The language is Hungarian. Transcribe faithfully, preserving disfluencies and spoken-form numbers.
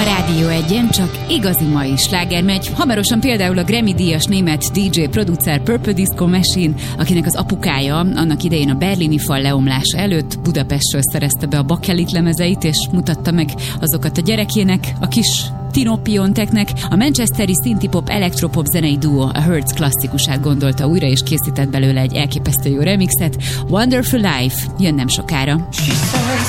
Rádió Egyen csak igazi mai sláger megy. Hamarosan például a Grammy-díjas német dé dzsé producer Purple Disco Machine, akinek az apukája annak idején a berlini fal leomlása előtt Budapestről szerezte be a bakelit lemezeit, és mutatta meg azokat a gyerekének, a kis Tino Pionteknek. A manchesteri synthpop elektropop zenei duó a Hertz klasszikusát gondolta újra, és készített belőle egy elképesztő jó remixet. Wonderful Life jön nem sokára.